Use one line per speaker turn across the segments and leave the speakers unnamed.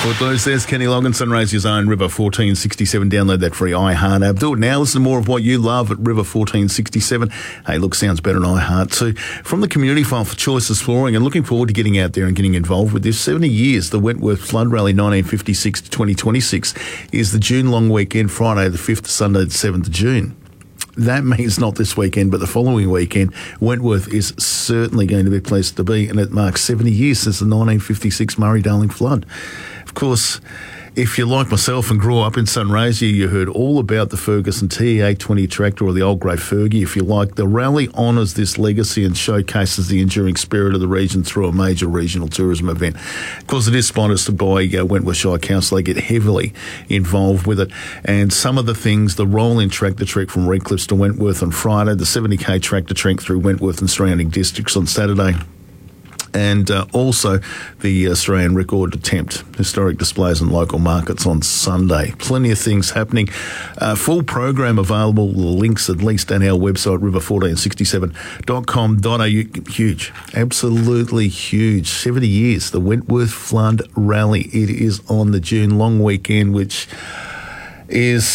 Footloose, there's Kenny Loggins, Sunraysia's own River 1467. Download that free iHeart app. Do it now. Listen to more of what you love at River 1467. Hey, look, sounds better than iHeart too. From the Community File for Choice Exploring, and looking forward to getting out there and getting involved with this. 70 years, the Wentworth Flood Rally 1956 to 2026 is the June long weekend, Friday the 5th to Sunday the 7th of June. That means not this weekend, but the following weekend. Wentworth is certainly going to be a place to be, and it marks 70 years since the 1956 Murray-Darling flood. Of course, if you're like myself and grew up in Sunraysia, you heard all about the Ferguson TE820 tractor, or the old grey Fergie, if you like. The rally honours this legacy and showcases the enduring spirit of the region through a major regional tourism event. Of course, it is sponsored by Wentworth Shire Council. They get heavily involved with it. And some of the things, the roll-in tractor trek from Redcliffs to Wentworth on Friday, the 70k tractor trek through Wentworth and surrounding districts on Saturday, and also the Australian Record Attempt, historic displays and local markets on Sunday. Plenty of things happening. Full program available, links at least at our website, river1467.com.au. Huge, absolutely huge. 70 years, the Wentworth Flood Rally. It is on the June long weekend, which is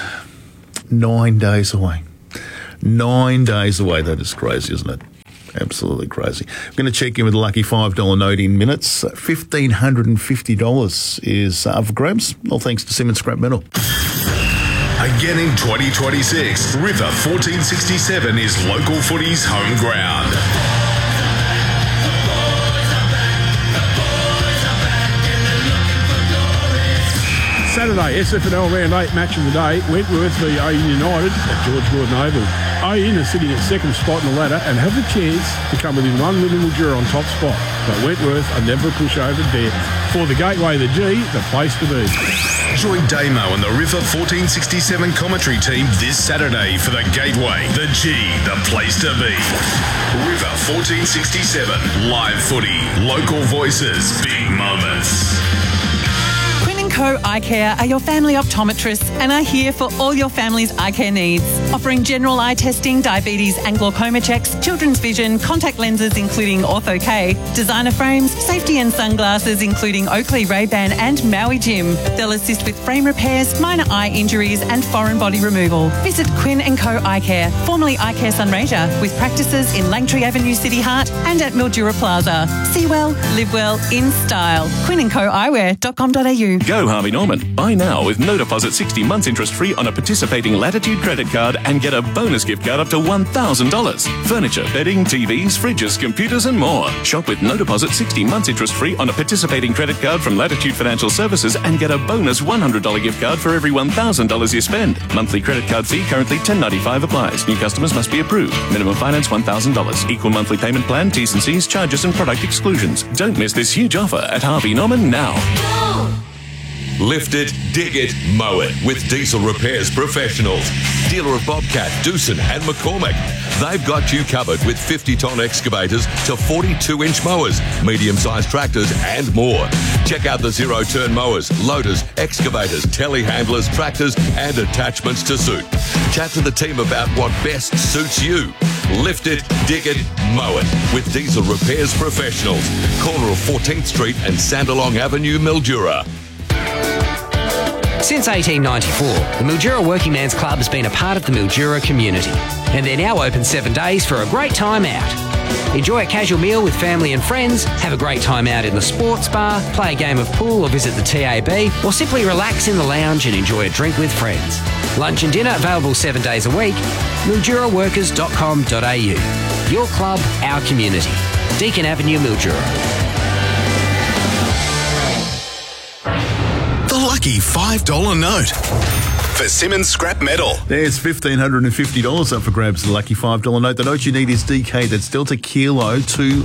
9 days away. 9 days away. That is crazy, isn't it? Absolutely crazy. I'm going to check in with a lucky $5 note in minutes. $1,550 is up for grabs, all thanks to Simmons Scrap Metal.
Again in 2026, River 1467 is local footy's home ground.
Saturday, SFNL Round 8 match of the day, Wentworth v Oyen United at George Gordon Oval. Oyen are sitting at second spot in the ladder and have the chance to come within one with the Mildura on top spot. But Wentworth are never a pushover dare. For the Gateway, the G, the place to be.
Join Damo and the River 1467 commentary team this Saturday for the Gateway, the G, the place to be. River 1467, live footy, local voices, big moments.
Co Eye Care are your family optometrists and are here for all your family's eye care needs. Offering general eye testing, diabetes and glaucoma checks, children's vision, contact lenses including Ortho-K, designer frames, safety and sunglasses including Oakley, Ray-Ban and Maui Jim. They'll assist with frame repairs, minor eye injuries and foreign body removal. Visit Quinn & Co Eye Care, formerly Eye Care Sunraysia, with practices in Langtree Avenue City Heart and at Mildura Plaza. See well, live well, in style. QuinnandCoEyewear.com.au.
Go Harvey Norman. Buy now with no deposit, 60 months interest free on a participating Latitude credit card and get a bonus gift card up to $1,000. Furniture, bedding, TVs, fridges, computers and more. Shop with no deposit, 60 months interest free on a participating credit card from Latitude Financial Services and get a bonus $100 gift card for every $1,000 you spend. Monthly credit card fee currently $10.95 applies. New customers must be approved. Minimum finance $1,000. Equal monthly payment plan, T's and C's, charges and product exclusions. Don't miss this huge offer at Harvey Norman now.
Lift it, dig it, mow it with Diesel Repairs Professionals. Dealer of Bobcat, Doosan and McCormick. They've got you covered with 50-ton excavators to 42-inch mowers, medium-sized tractors and more. Check out the zero-turn mowers, loaders, excavators, telehandlers, tractors and attachments to suit. Chat to the team about what best suits you. Lift it, dig it, mow it with Diesel Repairs Professionals. Corner of 14th Street and Sandalong Avenue, Mildura.
Since 1894, the Mildura Working Man's Club has been a part of the Mildura community, and they're now open 7 days for a great time out. Enjoy a casual meal with family and friends, have a great time out in the sports bar, play a game of pool or visit the TAB, or simply relax in the lounge and enjoy a drink with friends. Lunch and dinner available 7 days a week. MilduraWorkers.com.au. Your club, our community. Deakin Avenue, Mildura.
Lucky $5 note for Simmons Scrap Metal.
There's $1,550 up for grabs. The lucky $5 note. The note you need is DK. That's Delta Kilo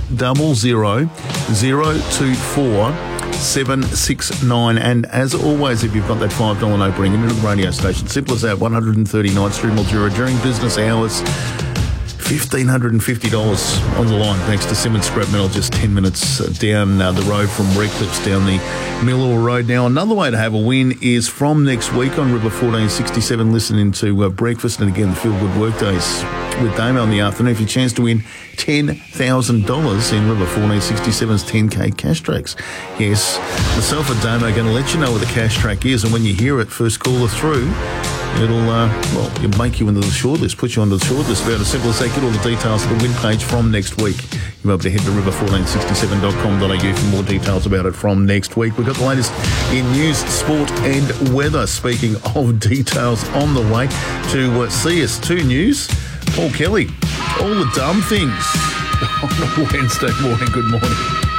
200024769. And as always, if you've got that $5 note, bring it into the radio station. Simple as that. 139th Street, Mildura during business hours. $1,550 on the line, thanks to Simmons Scrap Metal, just 10 minutes down the road from Redcliffs, down the Millwall Road. Now, another way to have a win is from next week on River 1467, listening to Breakfast and again the Feel Good Workdays with Damo in the afternoon for your chance to win $10,000 in River 1467's 10K cash tracks. Yes, myself and Damo are going to let you know what the cash track is, and when you hear it, first caller through, it'll make you into the shortlist, put you onto the shortlist. About as simple as that. Get all the details of the win page from next week. You'll be able to head to river1467.com.au for more details about it from next week. We've got the latest in news, sport and weather. Speaking of details, on the way to CS2 News, Paul Kelly, all the dumb things on a Wednesday morning. Good morning.